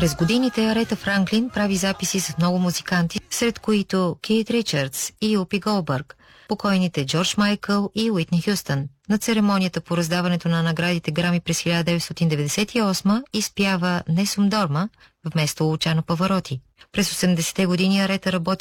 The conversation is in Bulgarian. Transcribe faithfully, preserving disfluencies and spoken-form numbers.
През годините Арета Франклин прави записи с много музиканти, сред които Кейт Ричардс и Упи Голбърг, покойните Джордж Майкъл и Уитни Хюстън. На церемонията по раздаването на наградите Грами през хиляда деветстотин деветдесет и осма изпява Несум Дорма вместо Лучано Павароти. През осемдесетте години Арета работи